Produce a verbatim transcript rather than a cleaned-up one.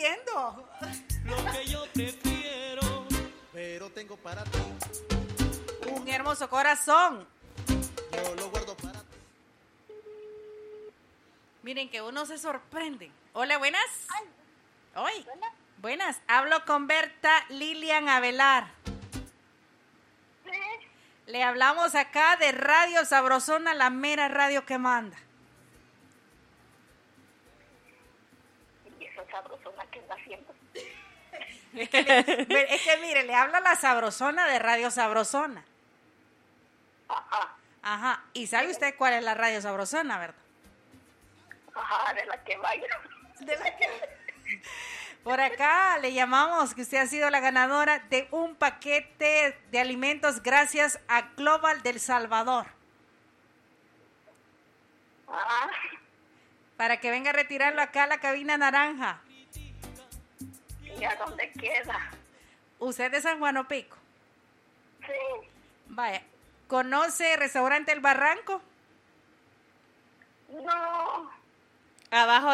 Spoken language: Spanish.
haciendo? Lo que yo prefiero, pero tengo para ti. Un hermoso corazón. Yo lo guardo para ti. Miren que uno se sorprende. Hola, buenas. Ay, Hoy. ¿hola? Buenas. Hablo con Berta Lilian Avelar. Sí. Le hablamos acá de Radio Sabrosona, la mera radio que manda. Y esa sabrosona que está haciendo. Es que, le- es que mire, le habla la Sabrosona de Radio Sabrosona. Ajá, Ajá. ¿Y sabe usted cuál es la Radio Sabrosona, verdad? ajá, de la que vaya. De la que... Por acá le llamamos que usted ha sido la ganadora de un paquete de alimentos gracias a Global del Salvador. Ah, Para que venga a retirarlo acá a la cabina naranja. ¿y a dónde queda? Usted es de San Juan Opico. Sí, Vaya. ¿Conoce el restaurante El Barranco? no. Abajo